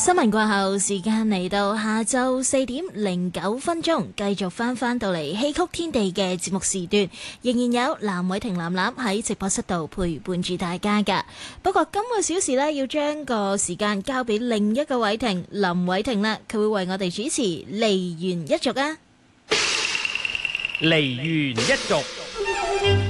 新聞過後，時間嚟到下晝4:09，繼續翻到嚟戲曲天地嘅節目時段，仍然有藍偉霆藍藍喺直播室度陪伴住大家噶。不過今個小時呢，要將個時間交俾另一個偉霆林偉霆啦，佢會為我哋主持梨園一族啊。 梨園一族。